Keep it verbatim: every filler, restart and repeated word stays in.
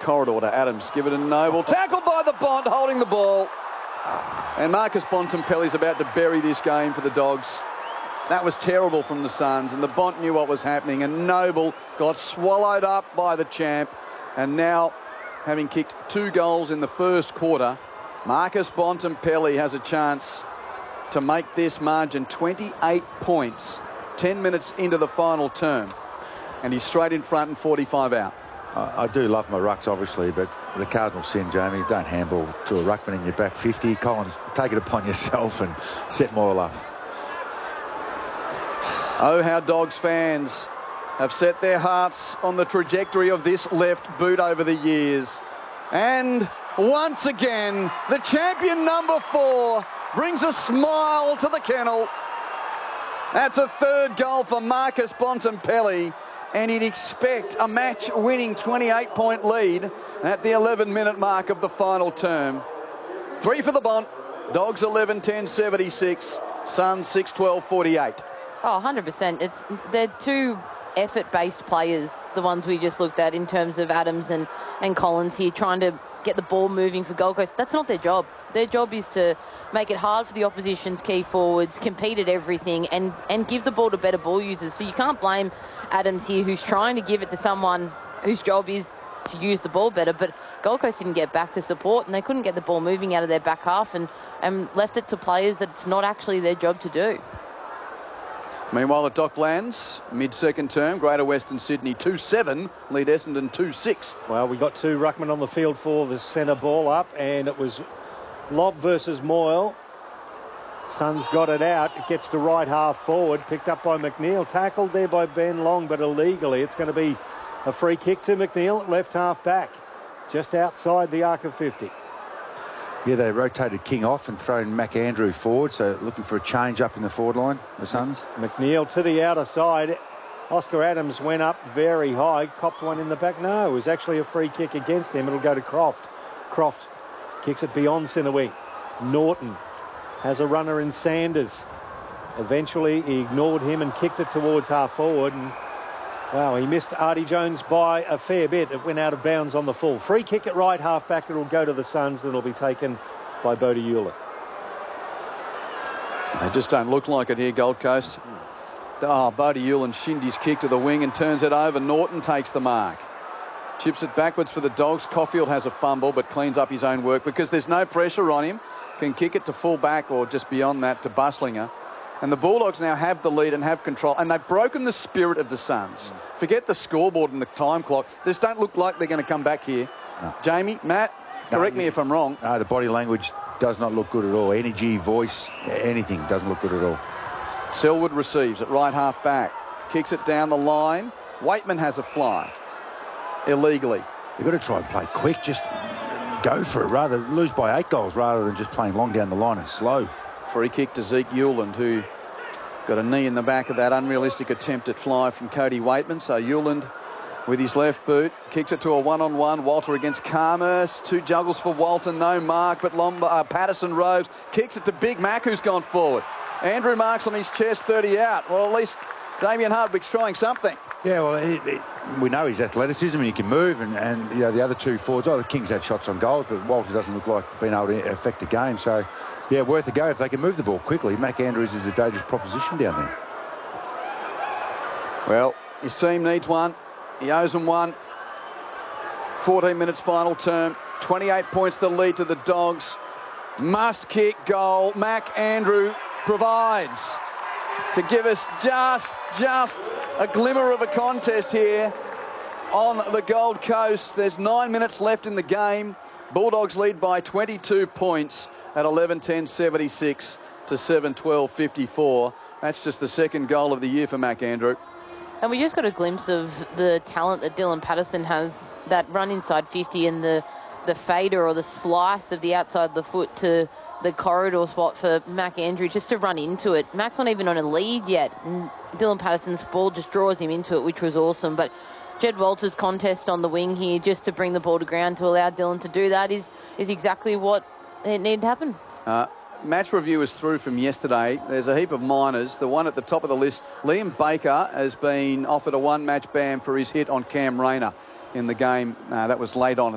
corridor to Adams. Give it a Noble. Tackled by the Bont, holding the ball. And Marcus Bontempelli's about to bury this game for the Dogs. That was terrible from the Suns, and the Bont knew what was happening, and Noble got swallowed up by the champ. And now, having kicked two goals in the first quarter, Marcus Bontempelli has a chance to make this margin twenty-eight points, ten minutes into the final term. And he's straight in front and forty-five out. I, I do love my rucks, obviously, but the cardinal sin, Jamie, don't handball to a ruckman in your back fifty. Collins, take it upon yourself and set Moyle up. Oh, how Dogs fans have set their hearts on the trajectory of this left boot over the years. And once again, the champion number four brings a smile to the kennel. That's a third goal for Marcus Bontempelli, and he'd expect a match-winning twenty-eight point lead at the eleven minute mark of the final term. Three for the Bont. Dogs eleven ten seventy-six. Suns six twelve forty-eight. Oh, one hundred percent. It's, they're two effort-based players, the ones we just looked at in terms of Adams and, and Collins here, trying to get the ball moving for Gold Coast. That's not their job. Their job is to make it hard for the opposition's key forwards, compete at everything, and, and give the ball to better ball users. So you can't blame Adams here, who's trying to give it to someone whose job is to use the ball better. But Gold Coast didn't get back to support, and they couldn't get the ball moving out of their back half, and, and left it to players that it's not actually their job to do. Meanwhile, at Docklands, mid-second term, Greater Western Sydney two seven, lead Essendon two six. Well, we got two ruckmen on the field for the centre ball up, and it was Lobb versus Moyle. Suns got it out. It gets to right half forward, picked up by McNeil. Tackled there by Ben Long, but illegally. It's going to be a free kick to McNeil at left half back, just outside the arc of fifty. Yeah, they rotated King off and thrown Mac Andrew forward, so looking for a change up in the forward line, the Suns. McNeil to the outer side. Oscar Adams went up very high, copped one in the back. No, it was actually a free kick against him. It'll go to Croft. Croft kicks it beyond centre wing. Norton has a runner in Sanders. Eventually, he ignored him and kicked it towards half forward. And, wow, he missed Artie Jones by a fair bit. It went out of bounds on the full. Free kick at right half back. It'll go to the Suns, and it'll be taken by Bodie Hewlett. They just don't look like it here, Gold Coast. Oh, Bodie Hewlett shinned his kick to the wing and turns it over. Norton takes the mark. Chips it backwards for the Dogs. Caulfield has a fumble but cleans up his own work because there's no pressure on him. Can kick it to full back or just beyond that to Buslinger. And the Bulldogs now have the lead and have control. And they've broken the spirit of the Suns. Mm. Forget the scoreboard and the time clock. They just don't look like they're going to come back here. No. Jamie, Matt, correct no, me if I'm wrong. No, the body language does not look good at all. Energy, voice, anything doesn't look good at all. Selwood receives at right half back. Kicks it down the line. Waitman has a fly. Illegally. You've got to try and play quick. Just go for it. Rather lose by eight goals rather than just playing long down the line and slow. Free kick to Zeke Hewland, who got a knee in the back of that unrealistic attempt at fly from Cody Waitman. So Hewland with his left boot kicks it to a one-on-one. Walter against Karmas. Two juggles for Walter. No mark, but Lomba, uh, Patterson Rose kicks it to Big Mac, who's gone forward. Andrew marks on his chest, thirty out. Well, at least Damien Hardwick's trying something. Yeah, well, it, it, we know his athleticism and he can move, and, and you know, the other two forwards, oh, the Kings had shots on goals, but Walter doesn't look like being able to affect the game. So, yeah, worth a go if they can move the ball quickly. Mac Andrews is a dangerous proposition down there. Well, his team needs one. He owes them one. fourteen minutes final term. twenty-eight points the lead to the Dogs. Must kick goal. Mac Andrew provides to give us just, just a glimmer of a contest here on the Gold Coast. There's nine minutes left in the game. Bulldogs lead by twenty-two points at eleven ten seventy-six to seven twelve fifty-four. That's just the second goal of the year for Mac Andrew. And we just got a glimpse of the talent that Dylan Patterson has, that run inside fifty and the, the fader or the slice of the outside of the foot to the corridor spot for Mac Andrew, just to run into it. Mac's not even on a lead yet, and Dylan Patterson's ball just draws him into it, which was awesome. But Jed Walters' contest on the wing here, just to bring the ball to ground to allow Dylan to do that, is, is exactly what it needed to happen. Uh, match review is through from yesterday. There's a heap of minors. The one at the top of the list, Liam Baker, has been offered a one-match ban for his hit on Cam Rayner in the game uh, that was late on.